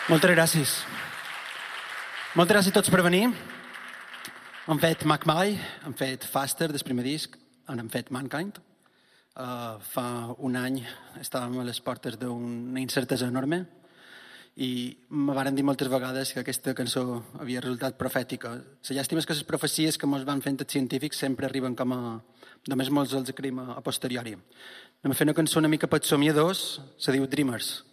Moltes gràcies. Moltes gràcies a tots per venir. Hem fet Mac My, hem fet Faster, del primer disc, hem fet Mankind. Fa un any estàvem a les portes d'una incertesa enorme i me varen dir moltes vegades que aquesta cançó havia resultat profètica. La llàstima és que les profecies que ens van fent els científics sempre arriben com a... Només molts els creiem a posteriori. Anem a fer una cançó una mica per somiadors, se diu Dreamers.